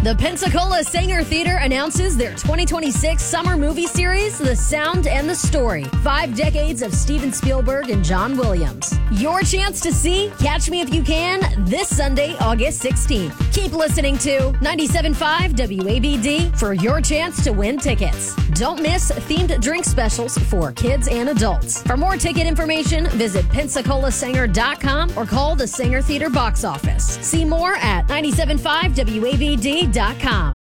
The Pensacola Saenger Theater announces their 2026 summer movie series, The Sound and the Story. 5 decades of Steven Spielberg and John Williams. Your chance to see Catch Me If You Can this Sunday, August 16th. Keep listening to 97.5 WABD for your chance to win tickets. Don't miss themed drink specials for kids and adults. For more ticket information, visit PensacolaSanger.com or call the Saenger Theater box office. See more at 97.5WABD.com.